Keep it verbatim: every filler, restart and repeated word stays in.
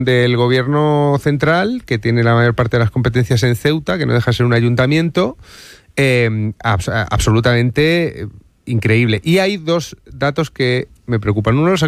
del gobierno central, que tiene la mayor parte de las competencias en Ceuta, que no deja de ser un ayuntamiento, eh, abs- absolutamente increíble. Y hay dos datos que me preocupan. Uno, los